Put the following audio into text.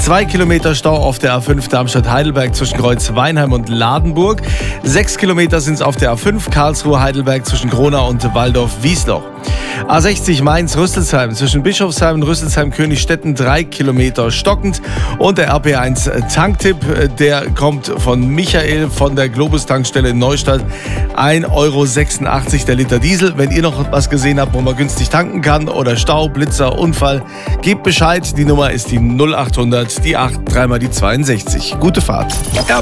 2 Kilometer Stau auf der A5 Darmstadt-Heidelberg zwischen Kreuz-Weinheim und Ladenburg. 6 Kilometer sind es auf der A5 Karlsruhe-Heidelberg zwischen Gronau und Waldorf-Wiesloch. A60 Mainz-Rüsselsheim zwischen Bischofsheim und Rüsselsheim-Königstetten 3 Kilometer stockend. Und der RB1 Tanktipp, der kommt von Michael von der Globus-Tankstelle in Neustadt. 1,86 € der Liter Diesel. Wenn ihr noch was gesehen habt, wo man günstig tanken kann oder Stau, Blitzer, Unfall, gebt Bescheid. Die Nummer ist die 0800, die 8, dreimal die 62. Gute Fahrt.